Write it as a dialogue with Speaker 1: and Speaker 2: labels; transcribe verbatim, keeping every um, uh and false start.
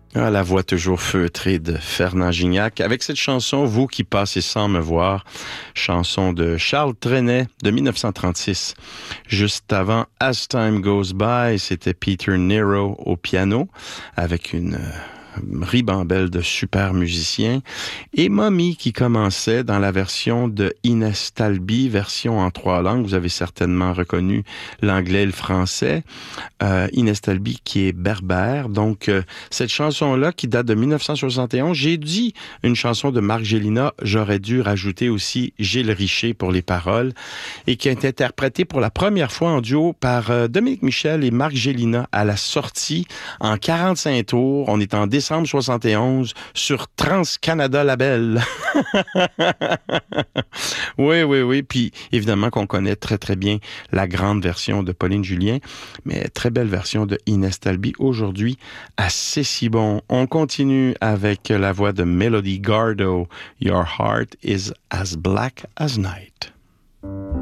Speaker 1: Ah, la voix toujours feutrée de Fernand Gignac. Avec cette chanson, Vous qui passez sans me voir, chanson de Charles Trenet de mille neuf cent trente-six. Juste avant As Time Goes By, c'était Peter Nero au piano avec une euh, ribambelle de super musiciens. Et Mommy qui commençait dans la version de Inès Talby, version en trois langues. Vous avez certainement reconnu l'anglais et le français. Euh, Inès Talby qui est berbère. Donc, euh, cette chanson-là qui date de mille neuf cent soixante et onze, j'ai dit une chanson de Marc Gélina, j'aurais dû rajouter aussi Gilles Richer pour les paroles, et qui a été interprétée pour la première fois en duo par euh, Dominique Michel et Marc Gélina à la sortie en quarante-cinq tours. On est en décembre soixante et onze sur Trans-Canada Label. Oui, oui, oui. Puis évidemment qu'on connaît très, très bien la grande version de Pauline Julien, mais très belle version de Inès Talby aujourd'hui à C'est si bon. On continue avec la voix de Melody Gardot. Your heart is as black as night.